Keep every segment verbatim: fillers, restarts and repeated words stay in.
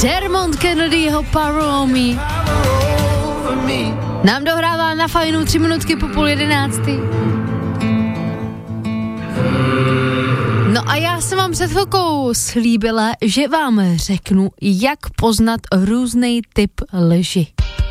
Dermot Kennedy, jeho Power on Me. Nám dohrává na fajnu tři minutky po půl jedenáctý. No a já jsem vám před chvilkou slíbila, že vám řeknu, jak poznat různý typ lži.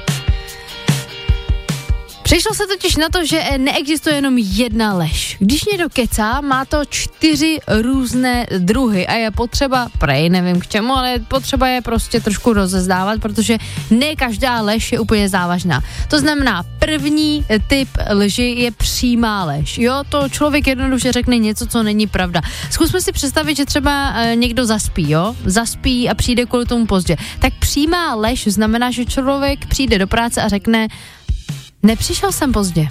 Přišlo se totiž na to, že neexistuje jenom jedna lež. Když někdo kecá, má to čtyři různé druhy a je potřeba, prej nevím k čemu, ale potřeba je prostě trošku rozezdávat, protože ne každá lež je úplně závažná. To znamená, první typ lži je přímá lež. Jo, to člověk jednoduše řekne něco, co není pravda. Zkusme si představit, že třeba někdo zaspí, jo, zaspí a přijde kvůli tomu pozdě. Tak přímá lež znamená, že člověk přijde do práce a řekne: nepřišel jsem pozdě.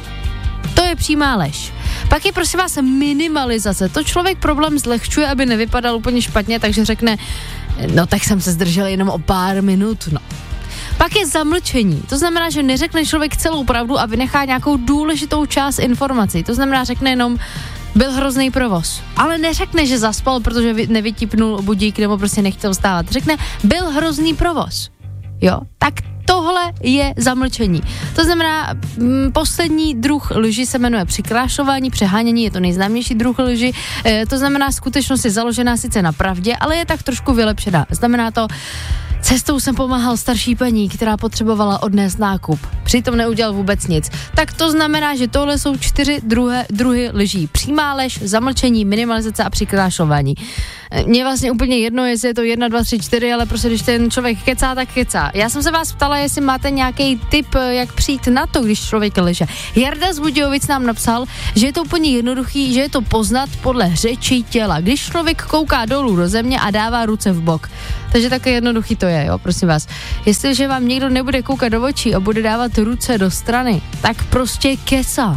To je přímá lež. Pak je prosím vás minimalizace. To člověk problém zlehčuje, aby nevypadal úplně špatně, takže řekne: no tak jsem se zdržel jenom o pár minut, no. Pak je zamlčení. To znamená, že neřekne člověk celou pravdu a vynechá nějakou důležitou část informací. To znamená, řekne jenom: byl hrozný provoz. Ale neřekne, že zaspal, protože nevytipnul budík nebo prostě nechtěl vstávat. Řekne: byl hrozný provoz. Jo, tak tohle je zamlčení. To znamená, m, poslední druh lži se jmenuje přikrášlování, přehánění, je to nejznámější druh lži. E, to znamená, skutečnost je založená sice na pravdě, ale je tak trošku vylepšená. Znamená to: cestou jsem pomáhal starší paní, která potřebovala odnést nákup. Přitom neudělal vůbec nic. Tak to znamená, že tohle jsou čtyři druhé, druhy lží. Přímá lež, zamlčení, minimalizace a přikrášlování. Mně vlastně úplně jedno, jestli je to jedna, dva, tři, čtyři, ale prostě když ten člověk kecá, tak kecá. Já jsem se vás ptala, jestli máte nějaký tip, jak přijít na to, když člověk lže. Jarda z Budějovic nám napsal, že je to úplně jednoduchý, že je to poznat podle řeči těla. Když člověk kouká dolů do země a dává ruce v bok. Takže také jednoduchý to je, jo, prosím vás. Jestliže vám někdo nebude koukat do očí a bude dávat ruce do strany, tak prostě kecá.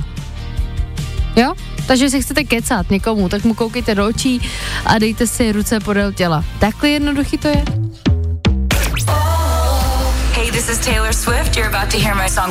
Jo? Takže jestli chcete kecat někomu, tak mu koukejte do očí a dejte si ruce podél těla. Takhle jednoduchý to je. Hey, this is Taylor Swift. You're about to hear my song